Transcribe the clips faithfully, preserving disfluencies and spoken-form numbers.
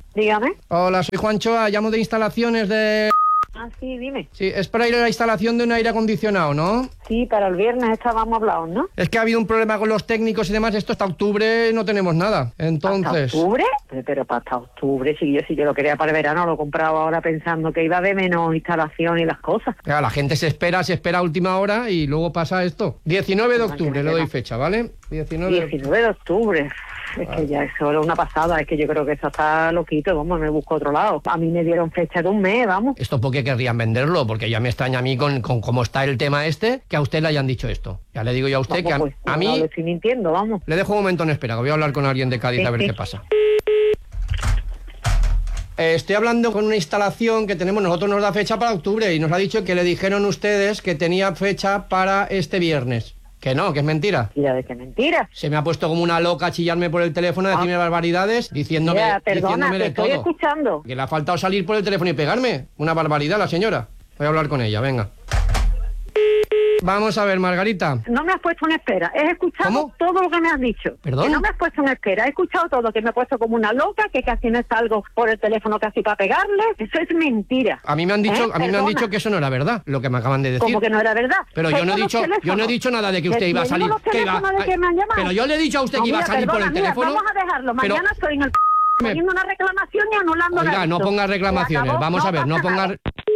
Dígame. Hola, soy Juancho, llamo de instalaciones de... Ah, sí, dime. Sí, es para ir a la instalación de un aire acondicionado, ¿no? Sí, para el viernes estábamos hablando, ¿no? Es que ha habido un problema con los técnicos y demás, esto hasta octubre no tenemos nada, entonces... ¿Hasta octubre? Pero, pero para hasta octubre, si yo, si yo lo quería para el verano, lo compraba ahora pensando que iba a haber menos instalación y las cosas. Claro, la gente se espera, se espera a última hora y luego pasa esto. diecinueve de octubre, le doy fecha, ¿vale? diecinueve de octubre. Es que ya eso era una pasada, es que yo creo que eso está loquito, vamos, me busco otro lado. A mí me dieron fecha de un mes, vamos. ¿Esto por qué querrían venderlo? Porque ya me extraña a mí con, con cómo está el tema este, que a usted le hayan dicho esto. Ya le digo yo a usted vamos, que a, pues, a no, mí... No, le estoy mintiendo, vamos. Le dejo un momento en espera, que voy a hablar con alguien de Cádiz sí, a ver sí. qué pasa. Eh, estoy hablando con una instalación que tenemos, nosotros nos da fecha para octubre y nos ha dicho que le dijeron ustedes que tenía fecha para este viernes. Que no, que es mentira. Mentira de qué mentira. Se me ha puesto como una loca a chillarme por el teléfono, a decirme ah. barbaridades, diciéndome, ya, perdona, diciéndome te de estoy todo. escuchando. Que le ha faltado salir por el teléfono y pegarme. Una barbaridad la señora. Voy a hablar con ella, venga. Vamos a ver, Margarita. No me has puesto en espera. He escuchado ¿Cómo? todo lo que me has dicho. ¿Perdón? Que no me has puesto en espera. He escuchado todo, que me he puesto como una loca, que casi no salgo por el teléfono casi para pegarle. Eso es mentira. A mí me han dicho, ¿Eh? a mí me han dicho que eso no era verdad, lo que me acaban de decir. Como que no era verdad. Pero yo no he dicho, yo no he dicho nada de que usted iba a salir. Que iba, de que me han llamado. Pero yo le he dicho a usted no, que iba mira, a salir perdona, por el mira, teléfono. Vamos a dejarlo. Mañana pero... estoy en el poniendo una reclamación y anulando Oiga, la no ponga reclamaciones. Vamos no a ver, no ponga.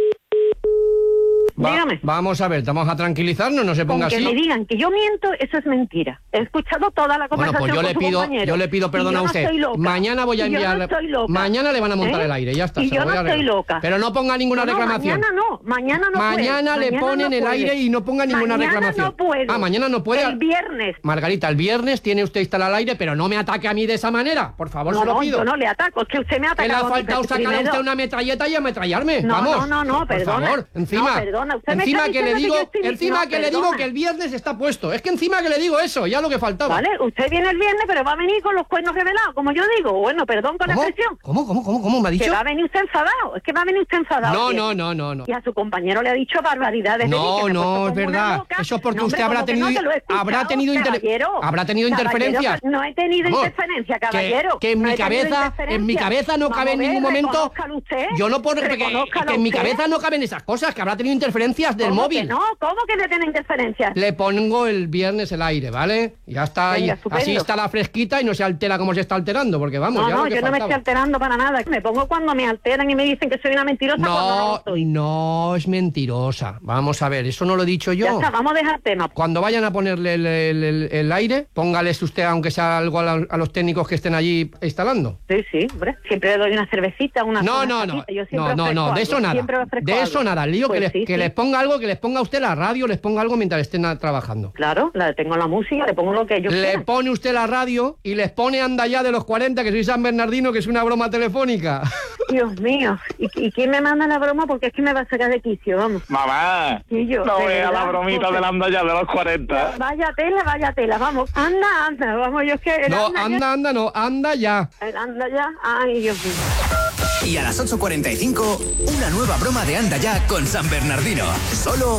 Va, Dígame. Vamos a ver, vamos a tranquilizarnos, no se ponga Con que así. me digan que yo miento, eso es mentira. He escuchado toda la conversación. Bueno, pues yo le con su pido, compañero. yo le pido perdón yo a usted. No mañana voy a enviarle. No mañana le van a montar ¿Eh? el aire, ya está. Y se yo lo voy no a estoy arreglar. loca. Pero no ponga ninguna no, no, reclamación. Mañana no, mañana no Mañana puede. le mañana ponen no el puede. aire y no ponga ninguna mañana reclamación. No puedo. Ah, mañana no puede. El viernes. Margarita, el viernes tiene usted instalado el aire, pero no me ataque a mí de esa manera. Por favor, no, se lo no, pido. Yo no le ataco, es que usted me ha atacado. Que le ha faltado sacar a usted una metralleta y ametrallarme. No, Vamos. no, no, no, por perdona. favor, encima. No, perdona. Usted encima me está que le digo, que estoy... encima no, que le digo que el viernes está puesto. Es que encima que le digo eso, ya lo que faltaba. Vale, usted viene el viernes, pero va a venir con los cuernos revelados, como yo digo. Bueno, perdón con ¿Cómo? la expresión. ¿Cómo, cómo, cómo, cómo me ha dicho? Que va a venir usted enfadado. Es que va a venir usted enfadado. No, ¿sí? no, no, no, no. Y a su compañero le ha dicho barbaridades. No, de mí, que me no, he es puesto como una verdad. loca. Eso es porque no, usted hombre, habrá como que tenido, no, que lo he escuchado, habrá tenido, inter... caballero. habrá tenido Caballero, interferencias. No he tenido Vamos, interferencia, caballero. Que, que en no mi he tenido cabeza, interferencia. en mi cabeza no Vamos cabe a en ver, ningún momento. reconózcalo usted, Yo no puedo, porque reconózcalo que en mi usted. cabeza no caben esas cosas, que habrá tenido interferencias del ¿Cómo móvil. Que no, ¿cómo que le tiene interferencias? Le pongo el viernes el aire, ¿vale? Ya está ahí. Venga, Así está la fresquita y no se altera como se está alterando, porque vamos, No, ya no, lo que yo no me faltaba. estoy alterando para nada. Me pongo cuando me alteran y me dicen que soy una mentirosa. cuando no No, lo soy. no es mentirosa. Vamos a ver, eso no lo he dicho yo. Ya está, vamos a dejar tema. Cuando vayan a ponerle el, el- el- el aire, póngales usted, aunque sea algo a, la- a los técnicos que estén allí instalando. Sí, sí, hombre. Siempre le doy una cervecita, una No, una no, no, tapita. Yo no, siempre no, ofrezco no, de algo, eso nada. siempre ofrezco De eso algo. nada. Le digo Pues que, les, sí, que sí. les ponga algo, que les ponga a usted la radio, les ponga algo mientras estén a- trabajando. Claro, la tengo la música, le pongo lo que yo Le quiera. pone usted la radio y les pone Anda Ya de los cuarenta, que soy San Bernardino, que es una broma telefónica. Dios mío. ¿Y, ¿Y quién me manda la broma? Porque es que me va a sacar de quicio, vamos. Mamá, Y yo, no de vea la verdad, bromita José. del Anda Ya de los cuarenta. Vaya tela, vaya tela, vamos. Anda, anda, vamos, yo es que... el No, anda ya- anda, anda, no, anda ya. el anda ya, ay, Dios mío. Y a las ocho cuarenta y cinco, una nueva broma de Anda Ya con San Bernardino. Solo